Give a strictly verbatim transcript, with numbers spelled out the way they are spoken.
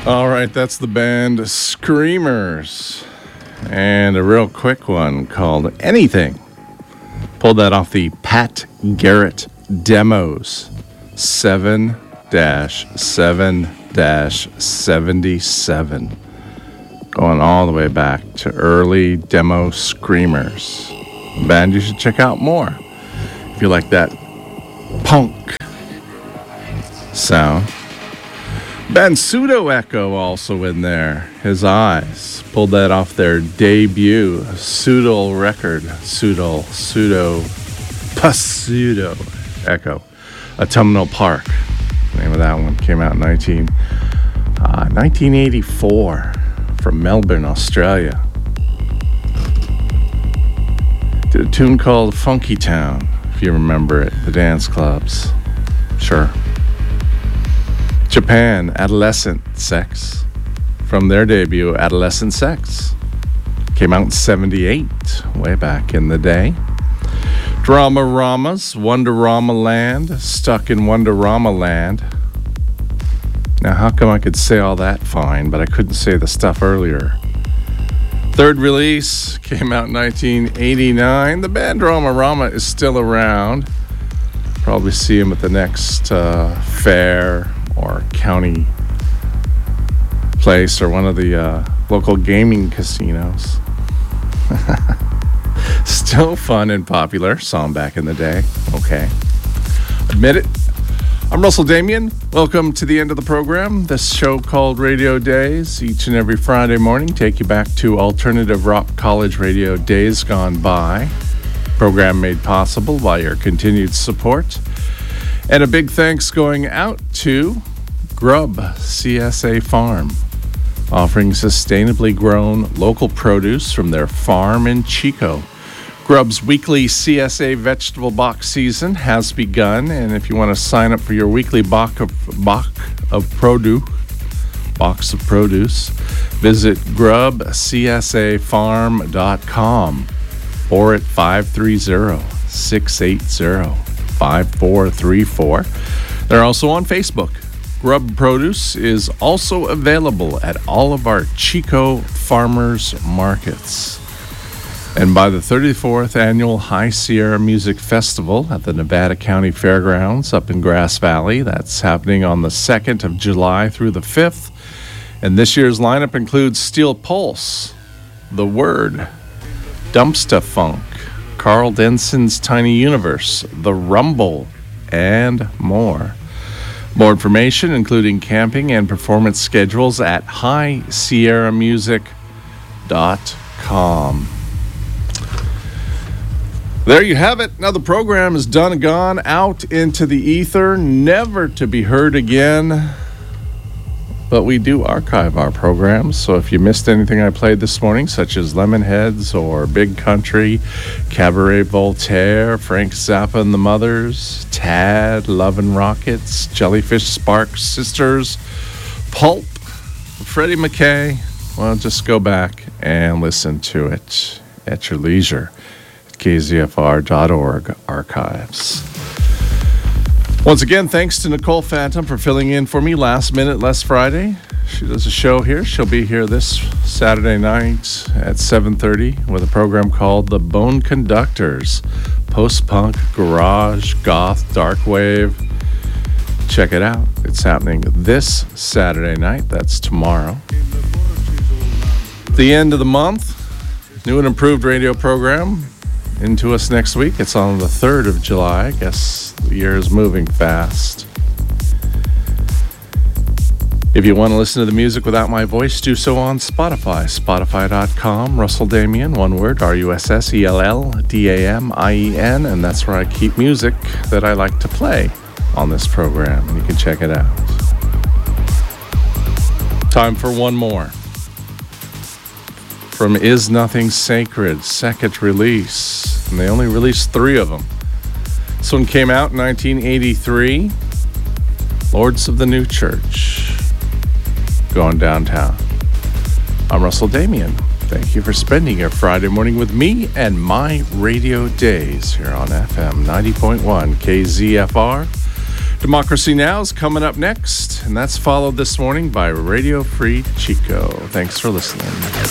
All right, that's the band Screamers. And a real quick one called Anything. Pulled that off the Pat Garrett Demos seven seven seventy-seven. Going all the way back to early demo Screamers. A band you should check out more if you like that punk sound. Band Pseudo Echo also in there. His Eyes. Pulled that off their debut Pseudo record. Pseudo, Pseudo, Pseudo Echo. Autumnal Park. The name of that one came out in nineteen, uh, nineteen eighty-four from Melbourne, Australia. Did a tune called Funky Town, if you remember it, the dance clubs. Sure. Japan, Adolescent Sex, from their debut, Adolescent Sex. Came out in seventy-eight, way back in the day. Drama Ramas, Wonderama Land, Stuck in Wonderama Land. Now, how come I could say all that fine, but I couldn't say the stuff earlier? Third release, came out in nineteen eighty-nine. The band Drama Rama is still around. Probably see him at the next uh, fair or county place or one of the uh, local gaming casinos. Still fun and popular. Saw him back in the day. Okay. Admit it. I'm Russell Damien. Welcome to the end of the program. This show called Radio Days, each and every Friday morning, take you back to alternative rock college radio days gone by. Program made possible by your continued support. And a big thanks going out to Grub C S A Farm, offering sustainably grown local produce from their farm in Chico. Grub's weekly C S A vegetable box season has begun, and if you want to sign up for your weekly box of, box of produce, box of produce, visit grub c s a farm dot com or at five three zero, six eight zero, five four three four. They're also on Facebook. Grub Produce is also available at all of our Chico farmers markets. And by the thirty-fourth Annual High Sierra Music Festival at the Nevada County Fairgrounds up in Grass Valley. That's happening on the second of July through the fifth. And this year's lineup includes Steel Pulse, The Word, Dumpsta Funk, Carl Denson's Tiny Universe, The Rumble, and more. More information, including camping and performance schedules, at high sierra music dot com. There you have it. Now the program is done and gone out into the ether, never to be heard again. But we do archive our programs, so if you missed anything I played this morning, such as Lemonheads or Big Country, Cabaret Voltaire, Frank Zappa and the Mothers, Tad, Love and Rockets, Jellyfish Sparks Sisters, Pulp, Freddie McKay, well, just go back and listen to it at your leisure. K Z F R dot org archives. Once again, thanks to Nicole Phantom for filling in for me last minute last Friday. She does a show here. She'll be here this Saturday night at seven thirty with a program called The Bone Conductors. Post-punk, garage, goth, dark wave. Check it out. It's happening this Saturday night. That's tomorrow. The end of the month. New and improved radio program into us next week. It's on the third of July. I guess the year is moving fast. If you want to listen to the music without my voice, do so on Spotify. Spotify dot com. Russell Damien, one word, R U S S E L L D A M I E N, and that's where I keep music that I like to play on this program, and you can check it out. Time for one more. From Is Nothing Sacred, second release, and they only released three of them. This one came out in nineteen eighty-three. Lords of the New Church. Going downtown. I'm Russell Damien. Thank you for spending your Friday morning with me and my radio days here on F M ninety point one K Z F R. Democracy Now! Is coming up next, and that's followed this morning by Radio Free Chico. Thanks for listening.